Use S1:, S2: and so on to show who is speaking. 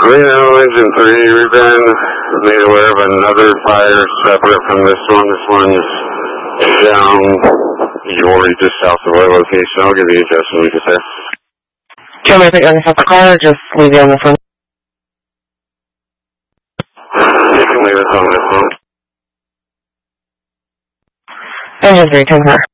S1: Reno Engine 3, we've been made aware of another fire separate from this one. This one's down just south of our location. I'll give you the address when we get there.
S2: Do you want me to put you on the front of the car or just leave you on the front?
S1: You can leave us on this one.
S2: Engine 3, 10 car.